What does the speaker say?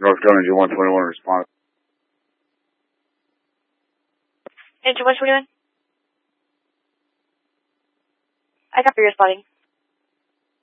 North Carolina Engine 121 response. Engine 121. I copy your spotting.